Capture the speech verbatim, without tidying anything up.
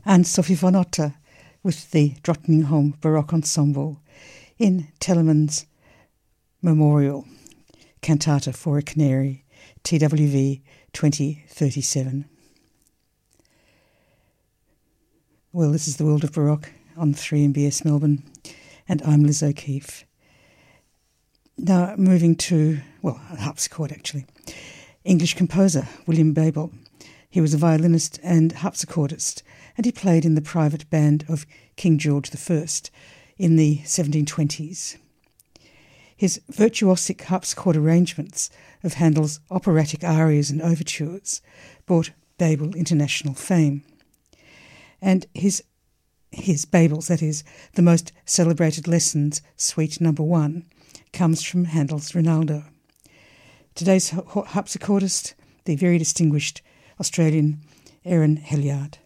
and Sophie von Otter with the Drottningholm Baroque Ensemble in Telemann's Memorial Cantata for a Canary, T W V twenty thirty-seven. Well, this is the World of Baroque on three M B S Melbourne, and I'm Liz O'Keefe. Now moving to, well, harpsichord actually. English composer William Babel. He was a violinist and harpsichordist, and he played in the private band of King George the First in the seventeen twenties. His virtuosic harpsichord arrangements of Handel's operatic arias and overtures brought Babel international fame. And his, his Babel's, that is, the most celebrated lessons, Suite Number One, comes from Handel's Rinaldo. Today's harpsichordist, the very distinguished Australian Erin Heliard.